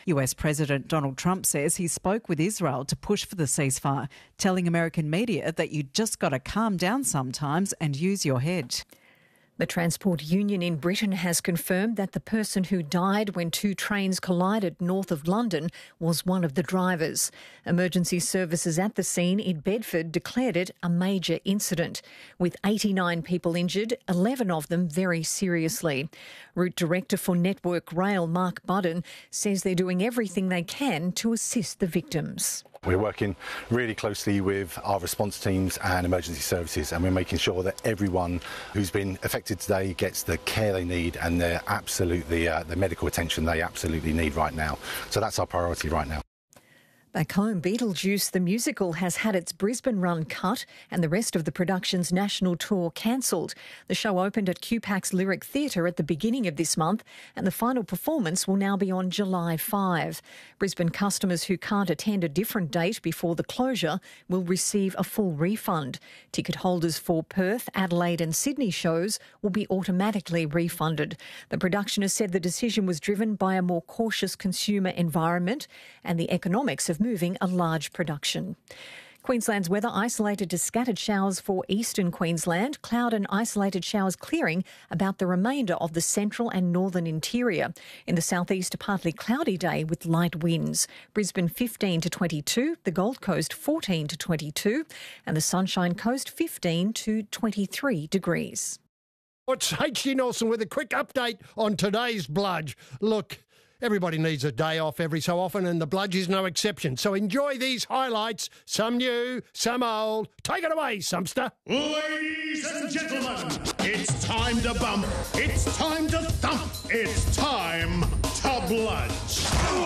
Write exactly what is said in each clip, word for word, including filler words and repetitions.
U S President Donald Trump says he spoke with Israel to push for the ceasefire, telling American media that you just got to calm down sometimes and use your head. The Transport Union in Britain has confirmed that the person who died when two trains collided north of London was one of the drivers. Emergency services at the scene in Bedford declared it a major incident, with eighty-nine people injured, eleven of them very seriously. Route Director for Network Rail, Mark Budden, says they're doing everything they can to assist the victims. We're working really closely with our response teams and emergency services, and we're making sure that everyone who's been affected today gets the care they need and the absolutely uh, the medical attention they absolutely need right now. So that's our priority right now. Back home, Beetlejuice the musical has had its Brisbane run cut and the rest of the production's national tour cancelled. The show opened at Q PAC's Lyric Theatre at the beginning of this month, and the final performance will now be on July fifth. Brisbane customers who can't attend a different date before the closure will receive a full refund. Ticket holders for Perth, Adelaide and Sydney shows will be automatically refunded. The production has said the decision was driven by a more cautious consumer environment and the economics of moving a large production. Queensland's weather isolated to scattered showers for eastern Queensland, cloud and isolated showers clearing about the remainder of the central and northern interior. In the southeast, a partly cloudy day with light winds. Brisbane fifteen to twenty-two, the Gold Coast fourteen to twenty-two, and the Sunshine Coast fifteen to twenty-three degrees. It's H G Nelson with a quick update on today's Bludge. Look, everybody needs a day off every so often, and the Bludge is no exception. So enjoy these highlights, some new, some old. Take it away, Sumpster. Ladies and gentlemen, it's time to bump. It's time to thump. It's time to bludge.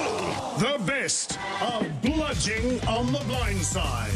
The best of bludging on the blind side.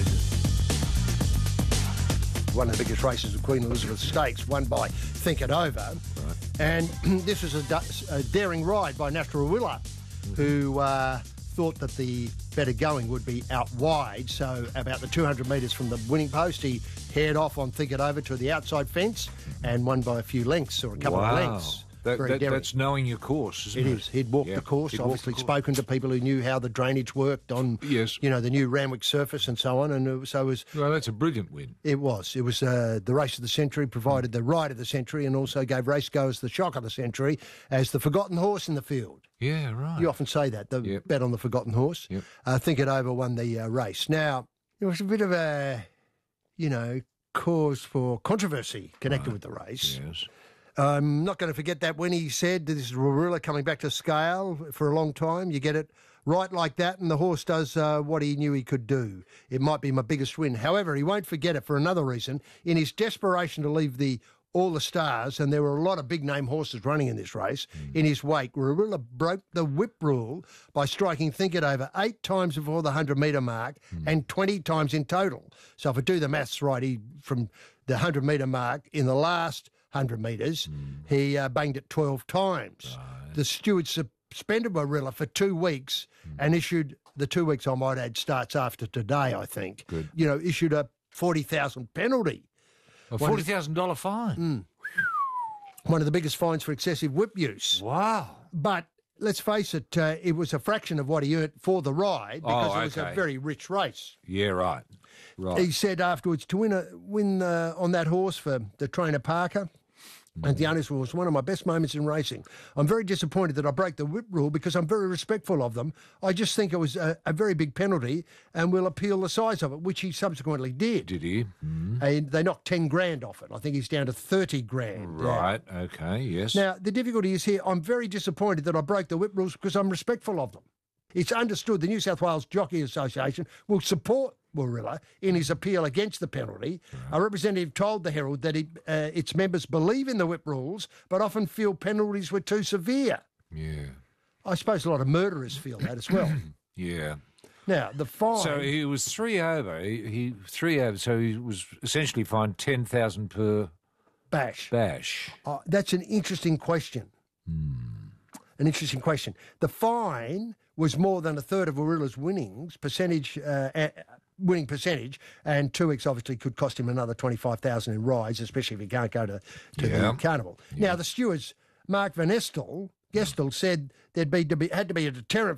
One of the biggest races of Queen Elizabeth Stakes, won by Think It Over. Right. And this was a, da- a daring ride by Natural Willa, mm-hmm. who uh, thought that the better going would be out wide. So about the two hundred metres from the winning post, he haired off on Think It Over to the outside fence and won by a few lengths or a couple wow. of lengths. That, that, that's knowing your course, isn't it? It is. He'd walked yeah. the course, He'd obviously the course. spoken to people who knew how the drainage worked on, yes. you know, the new Randwick surface and so on. And it was, so it was... Well, that's a brilliant win. It was. It was uh, the race of the century, provided the ride of the century, and also gave racegoers the shock of the century as the forgotten horse in the field. Yeah, right. You often say that, the yep. bet on the forgotten horse. Yep. Uh, Think It Over won the uh, race. Now, there was a bit of a, you know, cause for controversy connected right. with the race. Yes. I'm not going to forget that when he said this is Warilla coming back to scale for a long time. You get it right like that, and the horse does uh, what he knew he could do. It might be my biggest win. However, he won't forget it for another reason. In his desperation to leave the All the Stars, and there were a lot of big-name horses running in this race, mm. in his wake, Warilla broke the whip rule by striking Think It Over eight times before the hundred-metre mark mm. and twenty times in total. So if I do the maths right, he from the hundred-metre mark in the last hundred metres, mm. he uh, banged it twelve times. Right. The steward suspended Warilla for two weeks mm. and issued, the two weeks I might add starts after today, I think. Good. You know, issued a forty thousand penalty. A forty thousand dollars fine? Mm, one of the biggest fines for excessive whip use. Wow. But let's face it, uh, it was a fraction of what he earned for the ride because oh, okay. it was a very rich race. Yeah, right. Right. He said afterwards, to win, a, win uh, on that horse for the trainer Parker, and the onus was one of my best moments in racing. I'm very disappointed that I broke the whip rule because I'm very respectful of them. I just think it was a, a very big penalty and will appeal the size of it, which he subsequently did. Did he? Mm-hmm. And they knocked ten grand off it. I think he's down to thirty grand. Right, now. okay, yes. Now, the difficulty is here, I'm very disappointed that I broke the whip rules because I'm respectful of them. It's understood the New South Wales Jockey Association will support Warilla in his appeal against the penalty. Right. A representative told the Herald that he, uh, its members believe in the whip rules but often feel penalties were too severe. Yeah. I suppose a lot of murderers feel that as well. Yeah. Now, the fine... So he was three over. He, he three over, so he was essentially fined ten thousand dollars per... Bash. Bash. Uh, that's an interesting question. Hmm. An interesting question. The fine was more than a third of Warilla's winnings, percentage... Uh, uh, winning percentage, and two weeks obviously could cost him another twenty-five thousand dollars in rides, especially if he can't go to, to yeah. the carnival. Yeah. Now, the stewards, Mark Van Estel, Gestel, said there'd be, to be had to be a deterrent